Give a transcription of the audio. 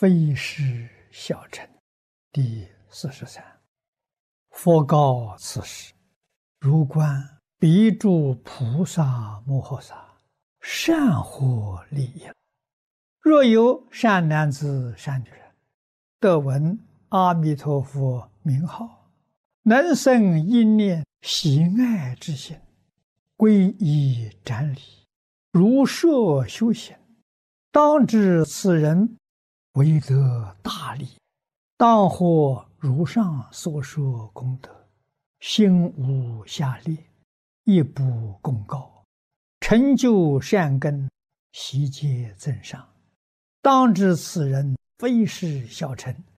非是小乘。第43。佛告此时：如观彼诸菩萨摩诃萨，善获利益。若有善男子善女人，得闻阿弥陀佛名号，能生一念喜爱之心，皈依瞻礼，如设修行，当知此人为得大利，当获如上所说功德，心无下劣，亦不共高，成就善根，悉皆增上。当知此人非是小乘，